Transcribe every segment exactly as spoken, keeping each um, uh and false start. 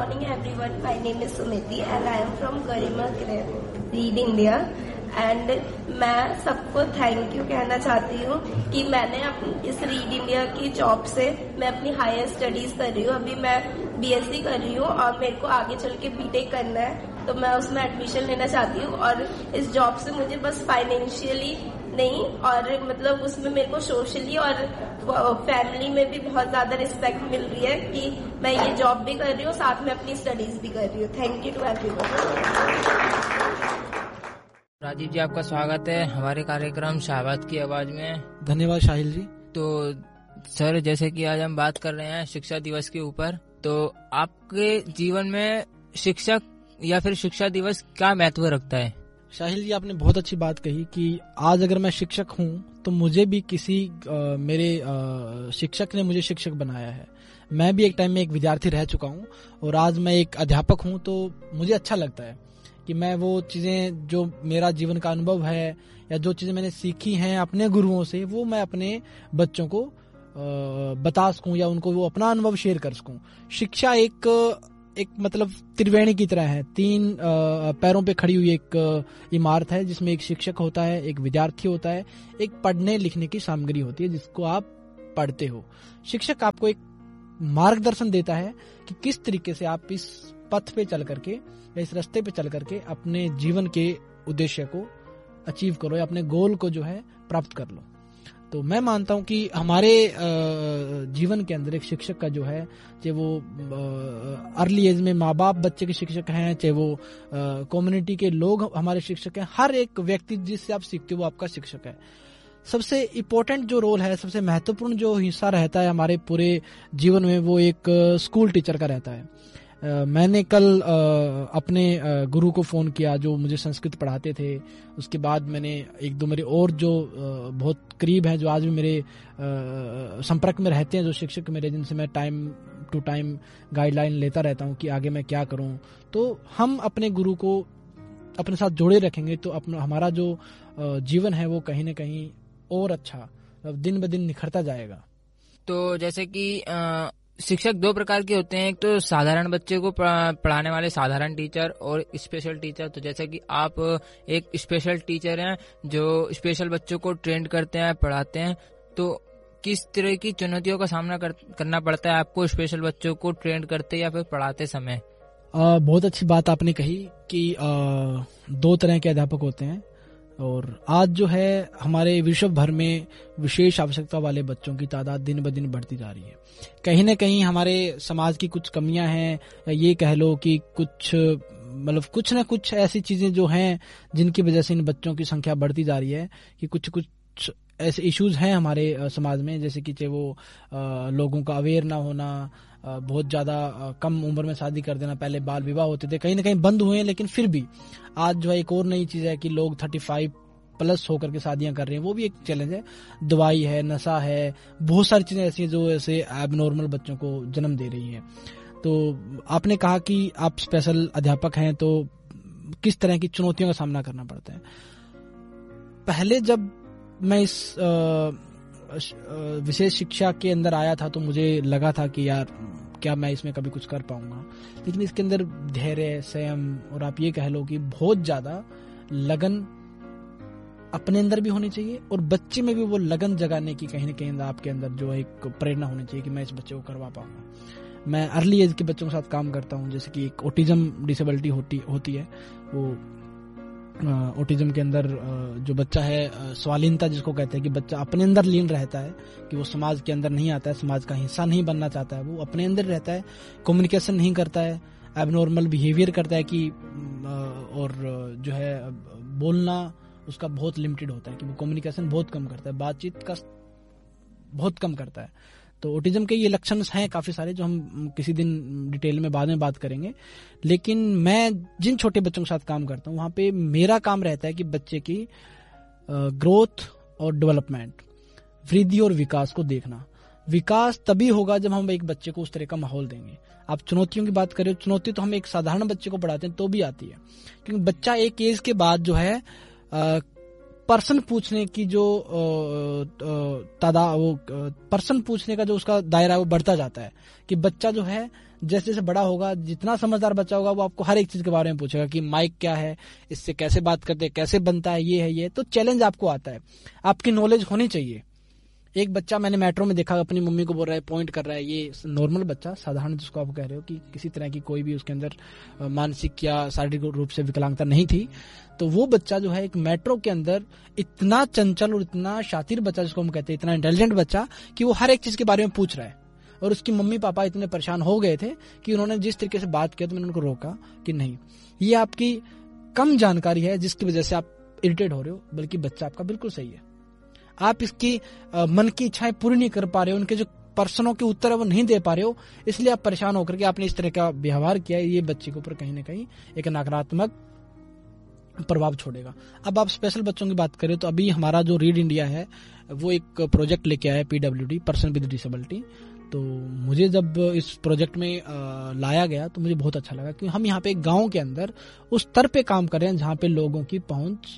morning everyone, my name is Sumiti and I am from Garima Read India and मैं सबको thank you कहना चाहती हूँ कि मैंने अपनी इस रीड इंडिया की जॉब से मैं अपनी हायर स्टडीज कर रही हूँ। अभी मैं बीएससी कर रही हूँ और मेरे को आगे चल के बीटेक करना है, तो मैं उसमें एडमिशन लेना चाहती हूँ। और इस जॉब से मुझे बस फाइनेंशियली नहीं और मतलब उसमें मेरे को सोशली और फैमिली में भी बहुत ज्यादा रिस्पेक्ट मिल रही है कि मैं ये जॉब भी कर रही हूँ, साथ में अपनी स्टडीज भी कर रही हूँ। Thank you to everyone. Rajiv जी, आपका स्वागत है हमारे कार्यक्रम शाहबाद की आवाज में। धन्यवाद शाहिल जी। तो सर, जैसे कि आज हम बात कर रहे हैं शिक्षा दिवस के ऊपर, तो आपके जीवन में शिक्षक या फिर शिक्षा दिवस क्या महत्व रखता है? शाहिल जी, आपने बहुत अच्छी बात कही कि आज अगर मैं शिक्षक हूँ तो मुझे भी किसी आ, मेरे आ, शिक्षक ने मुझे शिक्षक बनाया है। मैं भी एक टाइम में एक विद्यार्थी रह चुका हूँ और आज मैं एक अध्यापक हूँ, तो मुझे अच्छा लगता है कि मैं वो चीजें जो मेरा जीवन का अनुभव है या जो चीजें मैंने सीखी हैं अपने गुरुओं से, वो मैं अपने बच्चों को बता सकूं या उनको वो अपना अनुभव शेयर कर सकूं। शिक्षा एक एक मतलब त्रिवेणी की तरह है, तीन पैरों पे खड़ी हुई एक इमारत है जिसमें एक शिक्षक होता है, एक विद्यार्थी होता है, एक पढ़ने लिखने की सामग्री होती है जिसको आप पढ़ते हो। शिक्षक आपको एक मार्गदर्शन देता है कि किस तरीके से आप इस पथ पे चल करके या इस रास्ते पे चल करके अपने जीवन के उद्देश्य को अचीव करो या अपने गोल को जो है प्राप्त कर लो। तो मैं मानता हूं कि हमारे जीवन के अंदर एक शिक्षक का जो है, चाहे वो अर्ली एज में माँ बाप बच्चे के शिक्षक हैं, चाहे वो कम्युनिटी के लोग हमारे शिक्षक हैं, हर एक व्यक्ति जिससे आप सीखते हो वो आपका शिक्षक है। सबसे इम्पोर्टेंट जो रोल है, सबसे महत्वपूर्ण जो हिस्सा रहता है हमारे पूरे जीवन में, वो एक स्कूल टीचर का रहता है। Uh, मैंने कल uh, अपने uh, गुरु को फोन किया जो मुझे संस्कृत पढ़ाते थे। उसके बाद मैंने एक दो मेरे और जो uh, बहुत करीब हैं, जो आज भी मेरे uh, संपर्क में रहते हैं, जो शिक्षक मेरे, जिनसे मैं टाइम टू टाइम गाइडलाइन लेता रहता हूं कि आगे मैं क्या करूं। तो हम अपने गुरु को अपने साथ जोड़े रखेंगे तो अपना हमारा जो uh, जीवन है वो कहीं ना कहीं और अच्छा दिन ब दिन निखरता जाएगा। तो जैसे कि uh... शिक्षक दो प्रकार के होते हैं, एक तो साधारण बच्चे को पढ़ाने वाले साधारण टीचर और स्पेशल टीचर। तो जैसे कि आप एक स्पेशल टीचर हैं जो स्पेशल बच्चों को ट्रेन करते हैं, पढ़ाते हैं, तो किस तरह की चुनौतियों का सामना कर, करना पड़ता है आपको स्पेशल बच्चों को ट्रेन करते या फिर पढ़ाते समय? आ, बहुत अच्छी बात आपने कही कि आ, दो तरह के अध्यापक होते हैं और आज जो है हमारे विश्व भर में विशेष आवश्यकता वाले बच्चों की तादाद दिन ब दिन बढ़ती जा रही है। कहीं न कहीं हमारे समाज की कुछ कमियां हैं, या ये कह लो कि कुछ मतलब कुछ न कुछ ऐसी चीजें जो हैं जिनकी वजह से इन बच्चों की संख्या बढ़ती जा रही है, कि कुछ कुछ ऐसे इश्यूज हैं हमारे समाज में, जैसे कि चाहे वो आ, लोगों का अवेयर ना होना, बहुत ज्यादा कम उम्र में शादी कर देना। पहले बाल विवाह होते थे, कहीं ना कहीं बंद हुए हैं, लेकिन फिर भी आज जो है एक और नई चीज है कि लोग पैंतीस प्लस होकर के शादियां कर रहे हैं। वो भी एक चैलेंज है। दवाई है, नशा है, बहुत सारी चीजें ऐसी हैं जो ऐसे एबनॉर्मल बच्चों को जन्म दे रही है। तो आपने कहा कि आप स्पेशल अध्यापक हैं, तो किस तरह की चुनौतियों का सामना करना पड़ता है? पहले जब मैं इस विशेष शिक्षा के अंदर आया था तो मुझे लगा था कि यार क्या मैं इसमें कभी कुछ कर पाऊंगा, लेकिन इसके अंदर धैर्य, संयम और आप ये कह लो कि बहुत ज्यादा लगन अपने अंदर भी होनी चाहिए और बच्चे में भी वो लगन जगाने की कहीं ना कहीं आपके अंदर जो एक प्रेरणा होनी चाहिए कि मैं इस बच्चे को करवा पाऊंगा। मैं अर्ली एज के बच्चों के साथ काम करता हूं, जैसे कि एक ऑटिज्म डिसेबिलिटी होती होती है। वो ऑटिज्म के अंदर जो बच्चा है, स्वालीनता जिसको कहते हैं, कि बच्चा अपने अंदर लीन रहता है, कि वो समाज के अंदर नहीं आता है, समाज का हिस्सा नहीं बनना चाहता है, वो अपने अंदर रहता है, कम्युनिकेशन नहीं करता है, एबनॉर्मल बिहेवियर करता है, कि और जो है बोलना उसका बहुत लिमिटेड होता है, कि वो कम्युनिकेशन बहुत कम करता है, बातचीत का बहुत कम करता है। तो ऑटिज्म के ये लक्षण हैं काफी सारे, जो हम किसी दिन डिटेल में बाद में बात करेंगे। लेकिन मैं जिन छोटे बच्चों के साथ काम करता हूँ वहां पे मेरा काम रहता है कि बच्चे की ग्रोथ और डेवलपमेंट, वृद्धि और विकास को देखना। विकास तभी होगा जब हम एक बच्चे को उस तरह का माहौल देंगे। आप चुनौतियों की बात करें, चुनौती तो हम एक साधारण बच्चे को पढ़ाते हैं तो भी आती है, क्योंकि बच्चा एक एज के बाद जो है पर्सन पूछने की जो तादा वो पर्सन पूछने का जो उसका दायरा है वो बढ़ता जाता है कि बच्चा जो है जैसे जैसे बड़ा होगा, जितना समझदार बच्चा होगा वो आपको हर एक चीज के बारे में पूछेगा कि माइक क्या है, इससे कैसे बात करते हैं, कैसे बनता है, ये है ये। तो चैलेंज आपको आता है, आपकी नॉलेज होनी चाहिए। एक बच्चा मैंने मेट्रो में देखा, अपनी मम्मी को बोल रहा है, पॉइंट कर रहा है, ये नॉर्मल बच्चा, साधारण जिसको आप कह रहे हो कि किसी तरह की कोई भी उसके अंदर मानसिक या शारीरिक रूप से विकलांगता नहीं थी, तो वो बच्चा जो है एक मेट्रो के अंदर इतना चंचल और इतना शातिर बच्चा जिसको हम कहते हैं, इतना इंटेलिजेंट बच्चा कि वो हर एक चीज के बारे में पूछ रहा है। और उसकी मम्मी पापा इतने परेशान हो गए थे कि उन्होंने जिस तरीके से बात किया तो मैंने उनको रोका कि नहीं, ये आपकी कम जानकारी है जिसकी वजह से आप इरिटेट हो रहे हो, बल्कि बच्चा आपका बिल्कुल सही है। आप इसकी आ, मन की इच्छाएं पूरी नहीं कर पा रहे हो, उनके जो प्रश्नों के उत्तर है वो नहीं दे पा रहे हो, इसलिए आप परेशान होकर के आपने इस तरह का व्यवहार किया है। ये बच्चे के ऊपर कहीं ना कहीं एक नकारात्मक प्रभाव छोड़ेगा। अब आप स्पेशल बच्चों की बात करें तो अभी हमारा जो रीड इंडिया है वो एक प्रोजेक्ट लेके आया है, पीडब्ल्यूडी, पर्सन विद डिसेबिलिटी। तो मुझे जब इस प्रोजेक्ट में आ, लाया गया तो मुझे बहुत अच्छा लगा, क्योंकि हम यहाँ पे एक गांव के अंदर उस स्तर पे काम कर रहे हैं जहाँ पे लोगों की पहुंच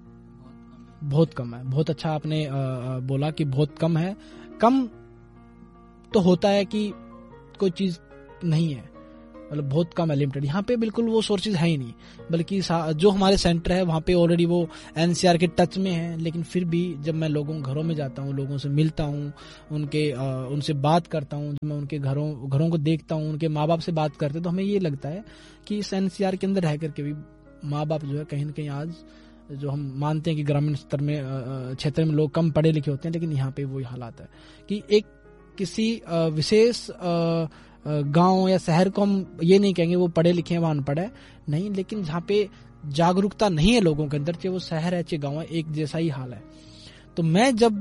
बहुत कम है। बहुत अच्छा आपने आ, बोला कि बहुत कम है। कम तो होता है कि कोई चीज नहीं है, मतलब बहुत कम है, लिमिटेड। यहाँ पे बिल्कुल वो सोर्सेज है ही नहीं, बल्कि जो हमारे सेंटर है वहाँ पे ऑलरेडी वो एनसीआर के टच में है। लेकिन फिर भी जब मैं लोगों घरों में जाता हूँ, लोगों से मिलता हूँ, उनके आ, उनसे बात करता हूँ, जब मैं उनके घरों घरों को देखता हूँ, उनके माँ बाप से बात करते तो हमें ये लगता है कि इस एनसीआर के अंदर रह करके भी माँ बाप जो है कहीं ना कहीं आज जो हम मानते हैं कि ग्रामीण स्तर में क्षेत्र में लोग कम पढ़े लिखे होते हैं, लेकिन यहाँ पे वही हालात है कि एक किसी विशेष गांव या शहर को हम ये नहीं कहेंगे वो पढ़े लिखे हैं वहां अनपढ़ है, नहीं, लेकिन जहाँ पे जागरूकता नहीं है लोगों के अंदर, चाहे वो शहर है चाहे गांव है, एक जैसा ही हाल है। तो मैं जब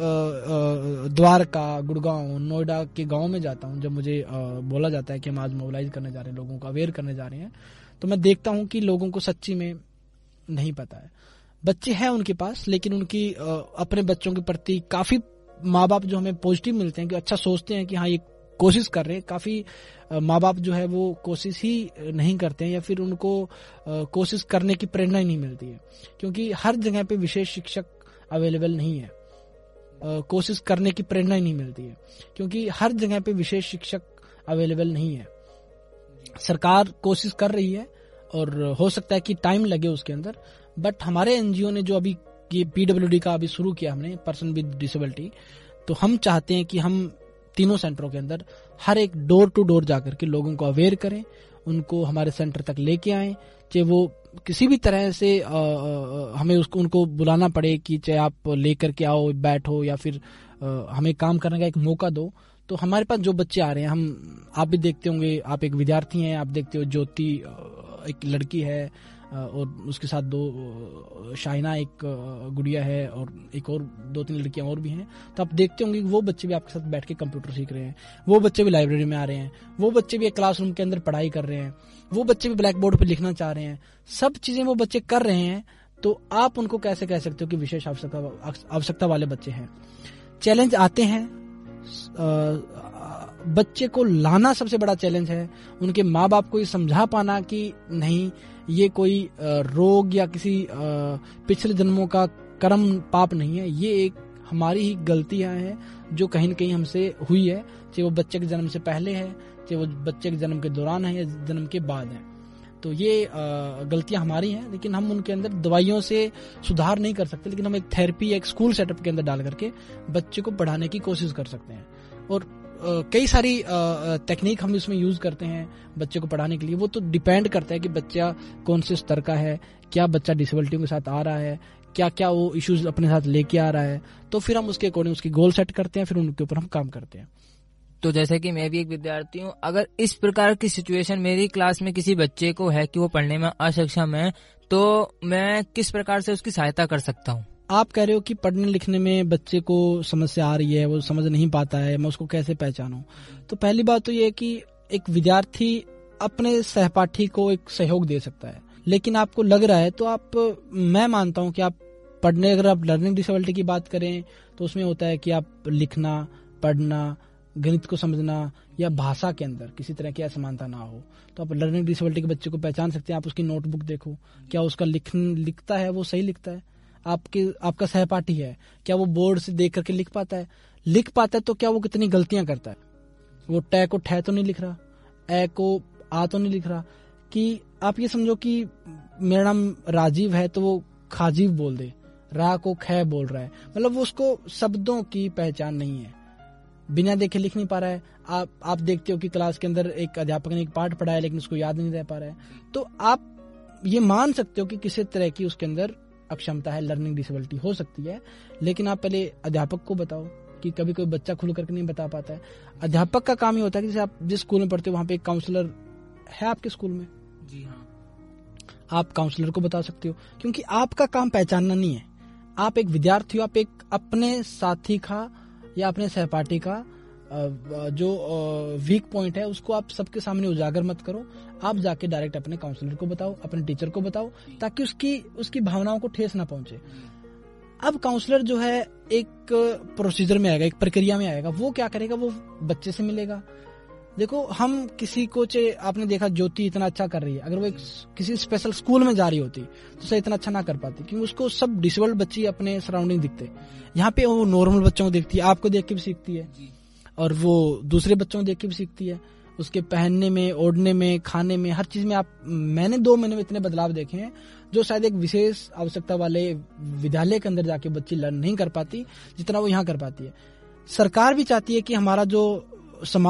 द्वारका, गुड़गांव, नोएडा के गांव में जाता हूं, जब मुझे बोला जाता है कि हम आज मोबिलाइज करने जा रहे हैं, लोगों को अवेयर करने जा रहे हैं, तो मैं देखता हूं कि लोगों को सच्ची में नहीं पता है। बच्चे हैं उनके पास, लेकिन उनकी अपने बच्चों के प्रति काफी माँ बाप जो हमें पॉजिटिव मिलते हैं कि अच्छा सोचते हैं कि हाँ ये कोशिश कर रहे हैं, काफी माँ बाप जो है वो कोशिश ही नहीं करते हैं या फिर उनको कोशिश करने की प्रेरणा ही नहीं मिलती है, क्योंकि हर जगह पे विशेष शिक्षक अवेलेबल नहीं है। कोशिश करने की प्रेरणा ही नहीं मिलती है क्योंकि हर जगह पे विशेष शिक्षक अवेलेबल नहीं है। सरकार कोशिश कर रही है और हो सकता है कि टाइम लगे उसके अंदर, बट हमारे एनजीओ ने जो अभी ये पीडब्ल्यूडी का अभी शुरू किया हमने, पर्सन विद डिसेबिलिटी, तो हम चाहते हैं कि हम तीनों सेंटरों के अंदर हर एक डोर टू डोर जाकर के लोगों को अवेयर करें, उनको हमारे सेंटर तक लेके आएं, चाहे वो किसी भी तरह से आ, आ, हमें उसको उनको बुलाना पड़े कि चाहे आप लेकर के आओ, बैठो, या फिर आ, हमें काम करने का एक मौका दो। तो हमारे पास जो बच्चे आ रहे हैं, हम आप भी देखते होंगे, आप एक विद्यार्थी हैं, आप देखते हो ज्योति एक लड़की है और उसके साथ दो शाइना एक गुड़िया है और एक और दो तीन लड़कियां और भी हैं। तो आप देखते होंगे कि वो बच्चे भी आपके साथ बैठ के कंप्यूटर सीख रहे हैं, वो बच्चे भी लाइब्रेरी में आ रहे हैं, वो बच्चे भी एक क्लासरूम के अंदर पढ़ाई कर रहे हैं, वो बच्चे भी ब्लैक बोर्ड पे लिखना चाह रहे हैं। सब चीजें वो बच्चे कर रहे हैं, तो आप उनको कैसे कह सकते हो कि विशेष आवश्यकता आवश्यकता वाले बच्चे हैं? चैलेंज आते हैं, बच्चे को लाना सबसे बड़ा चैलेंज है, उनके माँ बाप को ये समझा पाना कि नहीं ये कोई रोग या किसी पिछले जन्मों का कर्म पाप नहीं है, ये एक हमारी ही गलतियां हैं जो कहीं न कहीं हमसे हुई है, चाहे वो बच्चे के जन्म से पहले है, चाहे वो बच्चे के जन्म के दौरान है या जन्म के बाद है। तो ये गलतियां हमारी हैं, लेकिन हम उनके अंदर दवाइयों से सुधार नहीं कर सकते, लेकिन हम एक थेरेपी, एक स्कूल सेटअप के अंदर डाल करके बच्चे को पढ़ाने की कोशिश कर सकते हैं। और Uh, कई सारी टेक्निक uh, हम इसमें यूज करते हैं बच्चे को पढ़ाने के लिए। वो तो डिपेंड करता है कि बच्चा कौन से स्तर का है, क्या बच्चा डिसेबिलिटी के साथ आ रहा है, क्या क्या वो इश्यूज अपने साथ लेके आ रहा है, तो फिर हम उसके अकॉर्डिंग उसकी गोल सेट करते हैं, फिर उनके ऊपर हम काम करते हैं। तो जैसे कि मैं भी एक विद्यार्थी हूँ, अगर इस प्रकार की सिचुएशन मेरी क्लास में किसी बच्चे को है कि वो पढ़ने में असक्षम है, तो मैं किस प्रकार से उसकी सहायता कर सकता हूँ? आप कह रहे हो कि पढ़ने लिखने में बच्चे को समस्या आ रही है, वो समझ नहीं पाता है, मैं उसको कैसे पहचानूं? तो पहली बात तो ये है कि एक विद्यार्थी अपने सहपाठी को एक सहयोग दे सकता है, लेकिन आपको लग रहा है तो आप, मैं मानता हूं कि आप पढ़ने, अगर आप लर्निंग डिसेबिलिटी की बात करें तो उसमें होता है कि आप लिखना, पढ़ना, गणित को समझना या भाषा के अंदर किसी तरह की असमानता ना हो, तो आप लर्निंग डिसेबिलिटी के बच्चे को पहचान सकते हैं। आप उसकी नोटबुक देखो, क्या उसका लिख लिखता है वो सही लिखता है? आपके आपका सहपाठी है, क्या वो बोर्ड से देख करके लिख पाता है? लिख पाता है तो क्या वो कितनी गलतियां करता है? वो टै को ठै तो नहीं लिख रहा, ए को आ तो नहीं लिख रहा। कि आप ये समझो कि मेरा नाम राजीव है तो वो खाजीव बोल दे, रा को खै बोल रहा है, मतलब वो उसको शब्दों की पहचान नहीं है, बिना देखे लिख नहीं पा रहा है। आप आप देखते हो कि क्लास के अंदर एक अध्यापक ने एक पाठ पढ़ाया लेकिन उसको याद नहीं रह पा रहा है, तो आप ये मान सकते हो कि किसी तरह की उसके अंदर अक्षमता है, लर्निंग डिसेबिलिटी हो सकती है। लेकिन आप पहले अध्यापक को बताओ कि कभी कोई बच्चा खुल करके नहीं बता पाता है। अध्यापक का काम ही होता है कि जैसे आप जिस स्कूल में पढ़ते हो वहां पे एक काउंसलर है आपके स्कूल में, जी हाँ, आप काउंसलर को बता सकते हो, क्योंकि आपका काम पहचानना नहीं है। आप एक विद्यार्थी हो, आप एक अपने साथी का या अपने सहपाठी का जो वीक पॉइंट है उसको आप सबके सामने उजागर मत करो, आप जाके डायरेक्ट अपने काउंसलर को बताओ, अपने टीचर को बताओ, ताकि उसकी उसकी भावनाओं को ठेस ना पहुंचे। अब काउंसलर जो है एक प्रोसीजर में आएगा, एक प्रक्रिया में आएगा। वो क्या करेगा, वो बच्चे से मिलेगा। देखो, हम किसी को, चाहे आपने देखा ज्योति इतना अच्छा कर रही है, अगर वो एक किसी स्पेशल स्कूल में जा रही होती तो शायद इतना अच्छा ना कर पाती, क्योंकि उसको सब डिसेबल्ड बच्चे अपने सराउंडिंग दिखते। यहाँ पे वो नॉर्मल बच्चों को देखती है, आपको देख के भी सीखती है और वो दूसरे बच्चों को देख के भी सीखती है। उसके पहनने में, ओढ़ने में, खाने में, हर चीज में आप मैंने दो महीने में इतने बदलाव देखे हैं जो शायद एक विशेष आवश्यकता वाले विद्यालय के अंदर जाके बच्ची लर्न नहीं कर पाती जितना वो यहाँ कर पाती है। सरकार भी चाहती है कि हमारा जो समाज